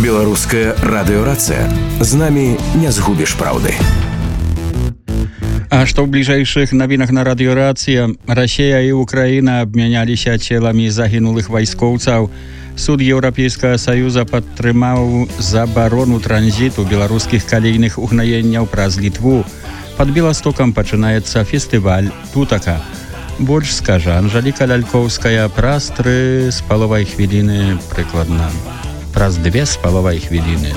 Беларуская радыёрацыя. З намі не згубіш праўды. А што ў бліжэйшых навінах на радыёрацыя? Расія і Украіна абмяняліся целамі загінулых вайскоўцаў. Суд Еўрапейскага Саюза падтрымаў забарону транзіту беларускіх калійных угнаенняў праз Літву. Пад Беластокам пачынаецца фестываль «Тутака». Больш скажа Анжаліка Лялькоўская праз 3,5 хвіліны прыкладна. Праз 2,5 хвіліны.